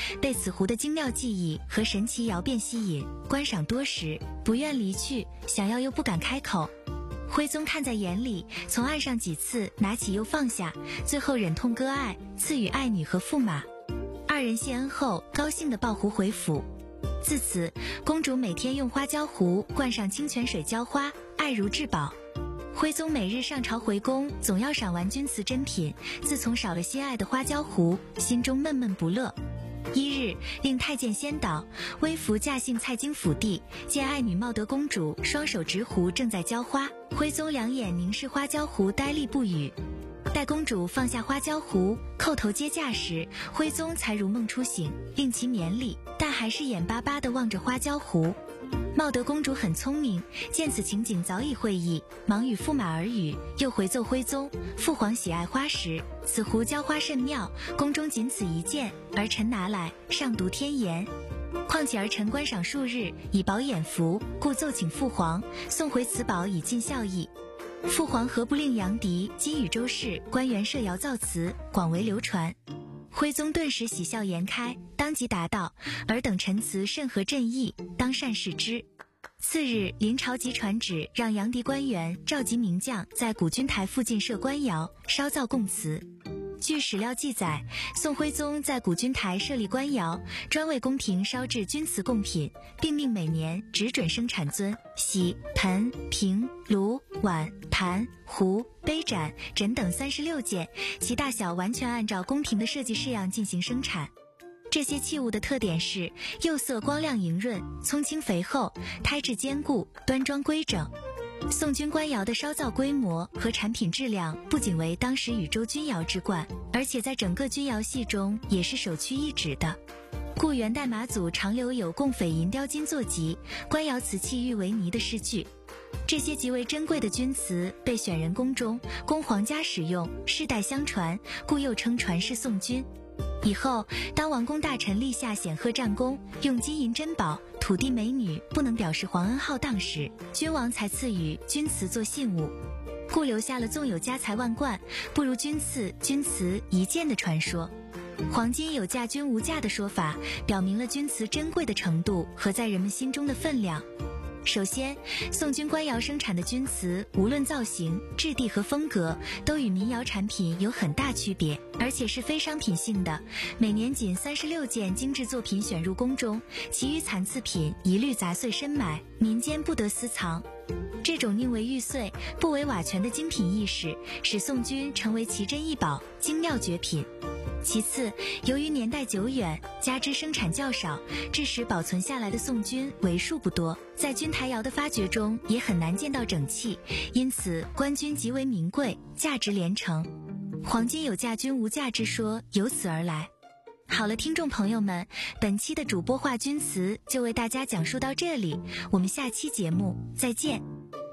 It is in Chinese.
被此湖的精妙技艺和神奇窑变吸引，观赏多时，不愿离去，想要又不敢开口。徽宗看在眼里，从岸上几次拿起又放下，最后忍痛割爱，赐予爱女和驸马。二人谢恩后，高兴地抱壶回府。自此，公主每天用花椒壶灌上清泉水浇花，爱如至宝。徽宗每日上朝回宫，总要赏玩钧瓷珍品，自从少了心爱的花椒壶，心中闷闷不乐。一日，令太监先导，微服驾幸蔡京府邸，见爱女茂德公主双手执壶正在浇花，徽宗两眼凝视花椒壶，呆立不语。待公主放下花椒壶，叩头接驾时，徽宗才如梦初醒，令其免礼，但还是眼巴巴地望着花椒壶。茂德公主很聪明，见此情景早已会意，忙与驸马耳语，又回奏徽宗，父皇喜爱花石，此壶浇花甚妙，宫中仅此一件，儿臣拿来上读天言。况且儿臣观赏数日，以饱眼福，故奏请父皇送回此宝以尽孝义。父皇何不令杨迪、金宇周氏官员设窑造瓷，广为流传？徽宗顿时喜笑颜开，当即答道：尔等陈词甚合朕意，当善视之。次日，临朝即传旨，让杨迪官员召集名将，在古君台附近设官窑，烧造贡瓷。据史料记载，宋徽宗在古君台设立官窑，专为宫廷烧制钧瓷贡品，并命每年只准生产尊、洗、盆、瓶、炉、碗、盘、壶、杯盏、枕等36件，其大小完全按照宫廷的设计式样进行生产。这些器物的特点是釉色光亮莹润，葱青肥厚，胎质坚固，端庄规整。宋钧官窑的烧造规模和产品质量不仅为当时宇宙钧窑之冠，而且在整个钧窑系中也是首屈一指的。故元代马祖常留有共匪银雕金作集，官窑瓷器玉为泥的诗句。这些极为珍贵的钧瓷被选人宫中，供皇家使用，世代相传，故又称传世宋钧。以后，当王公大臣立下显赫战功，用金银珍宝、土地美女不能表示皇恩浩荡时，君王才赐予钧瓷做信物，故留下了纵有家财万贯，不如君赐钧瓷一件的传说。黄金有价钧无价的说法，表明了钧瓷珍贵的程度和在人们心中的分量。首先，宋钧官窑生产的钧瓷，无论造型、质地和风格，都与民窑产品有很大区别，而且是非商品性的。每年仅36件精致作品选入宫中，其余残次品一律杂碎深埋，民间不得私藏。这种宁为玉碎，不为瓦全的精品意识，使宋钧成为奇珍异宝、精妙绝品。其次，由于年代久远，加之生产较少，致使保存下来的宋钧为数不多，在钧台窑的发掘中也很难见到整器，因此官钧极为名贵，价值连城。黄金有价钧无价之说由此而来。好了，听众朋友们，本期的主播话钧瓷就为大家讲述到这里，我们下期节目再见。